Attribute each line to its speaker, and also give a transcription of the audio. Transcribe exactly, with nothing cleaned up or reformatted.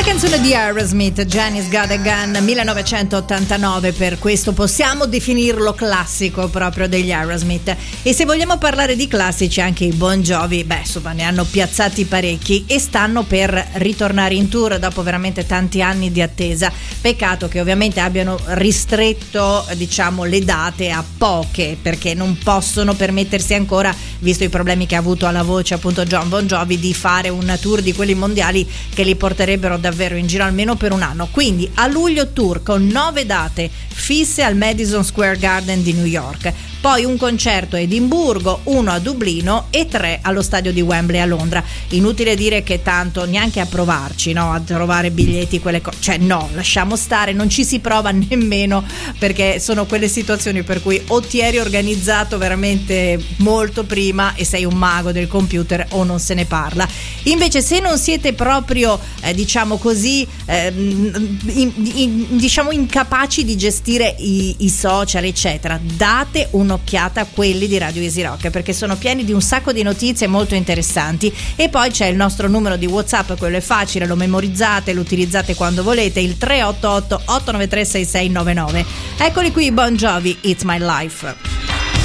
Speaker 1: Canzone di Aerosmith, Janis Got a Gun, millenovecentottantanove, per questo possiamo definirlo classico proprio degli Aerosmith. E se vogliamo parlare di classici, anche i Bon Jovi, beh insomma ne hanno piazzati parecchi e stanno per ritornare in tour dopo veramente tanti anni di attesa. Peccato che ovviamente abbiano ristretto, diciamo, le date a poche, perché non possono permettersi ancora, visto i problemi che ha avuto alla voce appunto John Bon Jovi, di fare un tour di quelli mondiali che li porterebbero davvero in giro almeno per un anno. Quindi a luglio tour con nove date fisse al Madison Square Garden di New York, poi un concerto a Edimburgo, uno a Dublino e tre allo stadio di Wembley a Londra. Inutile dire che tanto neanche a provarci, no, a trovare biglietti, quelle cose, cioè no, lasciamo stare, non ci si prova nemmeno, perché sono quelle situazioni per cui o ti eri organizzato veramente molto prima e sei un mago del computer o non se ne parla. Invece se non siete proprio eh, diciamo così eh, in, in, diciamo incapaci di gestire i, i social eccetera, date un'occhiata a quelli di Radio Easy Rock, perché sono pieni di un sacco di notizie molto interessanti. E poi c'è il nostro numero di WhatsApp, quello è facile, lo memorizzate, lo utilizzate quando volete, il tre otto otto otto nove tre sei sei nove nove. Eccoli qui, Bon Jovi, It's My Life.